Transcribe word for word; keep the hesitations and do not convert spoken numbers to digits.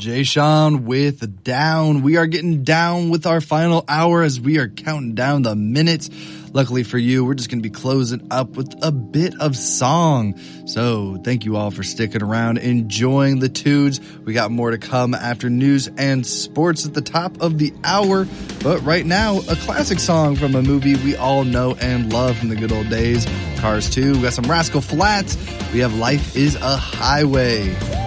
Jay Sean with Down. We are getting down with our final hour as we are counting down the minutes. Luckily for you, we're just going to be closing up with a bit of song. So thank you all for sticking around, enjoying the tunes. We got more to come after news and sports at the top of the hour. But right now, a classic song from a movie we all know and love from the good old days, Cars two. We got some Rascal Flatts. We have Life is a Highway.